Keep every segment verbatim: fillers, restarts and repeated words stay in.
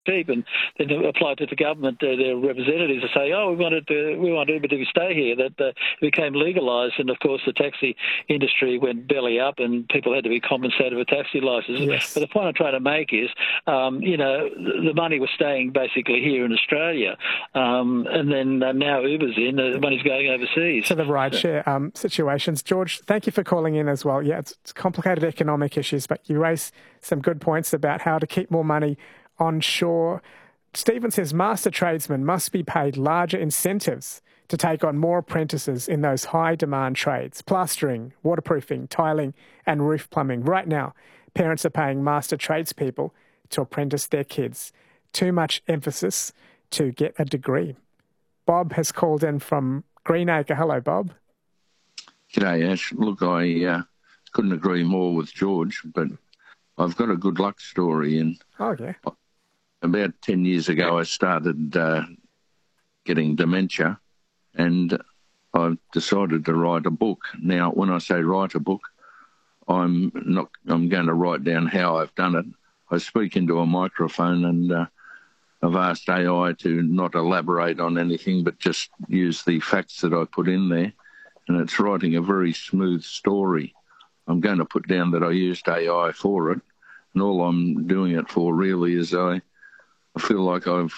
cheap, and then applied to the government, uh, their representatives, to say, oh, we wanted to, we want Uber to stay here. That uh, became legalised, and of course the taxi industry went belly up, and people had to be compensated for taxi licences. Yes. But the point I'm trying to make is, um, you know, the money was staying basically here in Australia, um, and then uh, now Uber's in, the money's going overseas. To the rideshare um, situations. George, thank you for calling in as well. Yeah, it's, it's complicated economic issues, but you raise some good points about how to keep more money onshore. Stephen says master tradesmen must be paid larger incentives to take on more apprentices in those high-demand trades: plastering, waterproofing, tiling and roof plumbing. Right now, parents are paying master tradespeople to apprentice their kids. Too much emphasis to get a degree. Bob has called in from Greenacre. Hello, Bob. G'day, Ash. Look, I uh, couldn't agree more with George, but I've got a good luck story. And oh, yeah. About ten years ago, I started uh, getting dementia, and I decided to write a book. Now, when I say write a book, I'm not. I'm going to write down how I've done it. I speak into a microphone, and uh, I've asked A I to not elaborate on anything, but just use the facts that I put in there, and it's writing a very smooth story. I'm going to put down that I used A I for it, and all I'm doing it for really is I. I feel like I've,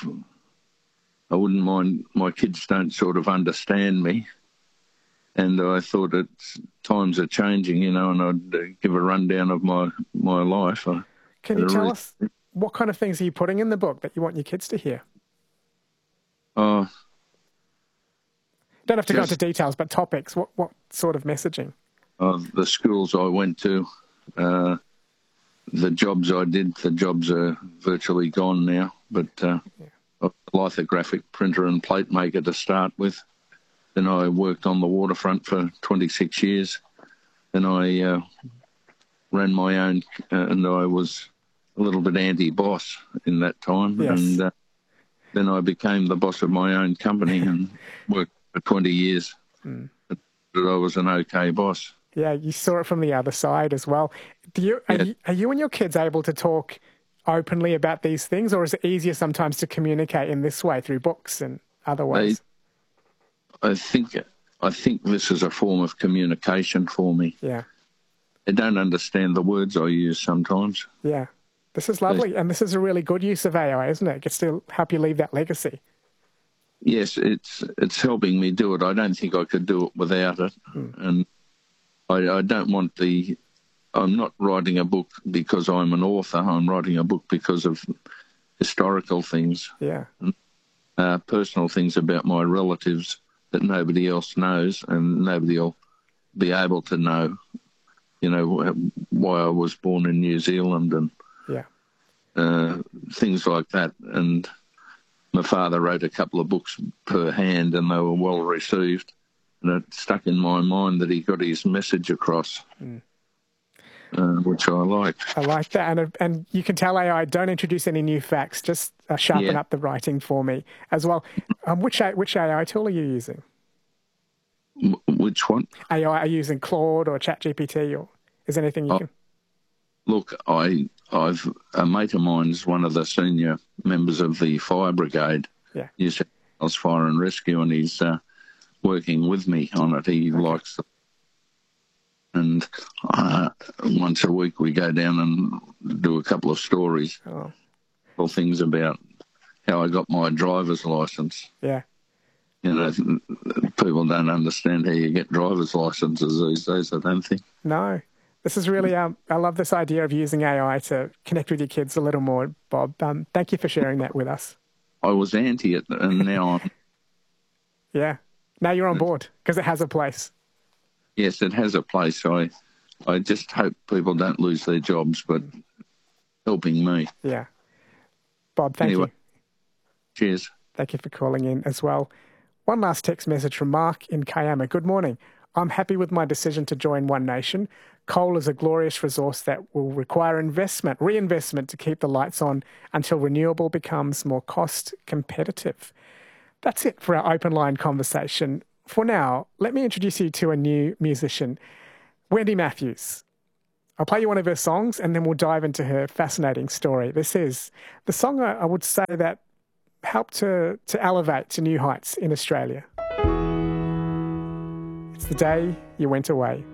I wouldn't mind, my kids don't sort of understand me. And I thought it's, times are changing, you know, and I'd uh, give a rundown of my, my life. I, Can you tell really, us what kind of things are you putting in the book that you want your kids to hear? Oh. Uh, don't have to just, go into details, but topics. What, what sort of messaging? Uh, the schools I went to, uh, the jobs I did, the jobs are virtually gone now, but uh, yeah. a lithographic printer and plate maker to start with. Then I worked on the waterfront for twenty-six years. Then I uh, ran my own, uh, and I was a little bit anti-boss in that time. Yes. And uh, then I became the boss of my own company and worked for twenty years. Mm. But I was an okay boss. Yeah, you saw it from the other side as well. Do you, are, yeah. you, are you and your kids able to talk openly about these things, or is it easier sometimes to communicate in this way through books and other ways? I, I think I think this is a form of communication for me. Yeah. They don't understand the words I use sometimes. Yeah. This is lovely, they, and this is a really good use of A I, isn't it? It gets to help you leave that legacy. Yes, it's it's helping me do it. I don't think I could do it without it. Hmm. And I, I don't want the... I'm not writing a book because I'm an author. I'm writing a book because of historical things. Yeah. Uh, personal things about my relatives that nobody else knows, and nobody will be able to know, you know, why I was born in New Zealand and yeah, uh, things like that. And my father wrote a couple of books per hand, and they were well received. And it stuck in my mind that he got his message across, mm. uh, which I like. I like that. And and you can tell A I, don't introduce any new facts, just uh, sharpen yeah. up the writing for me as well. Um, which, which A I tool are you using? M- which one? A I, are you using Claude or ChatGPT, or is there anything you oh, can... Look, I, I've a mate of mine's one of the senior members of the fire brigade, yeah. New South Wales Fire and Rescue, and he's... Uh, working with me on it. He okay. likes it. And uh, once a week we go down and do a couple of stories. Oh. Or things about how I got my driver's licence. Yeah. You know, people don't understand how you get driver's licences these days, I don't think. No. This is really, um, I love this idea of using A I to connect with your kids a little more, Bob. Um, thank you for sharing that with us. I was anti it, and now I'm... Yeah. Now you're on board because it has a place. Yes, it has a place. I I just hope people don't lose their jobs, but helping me. Yeah. Bob, thank anyway, you. Cheers. Thank you for calling in as well. One last text message from Mark in Kiama. Good morning. I'm happy with my decision to join One Nation. Coal is a glorious resource that will require investment, reinvestment to keep the lights on until renewable becomes more cost competitive. That's it for our open line conversation. For now, let me introduce you to a new musician, Wendy Matthews. I'll play you one of her songs and then we'll dive into her fascinating story. This is the song I, I would say that helped to, to elevate to new heights in Australia. It's The Day You Went Away.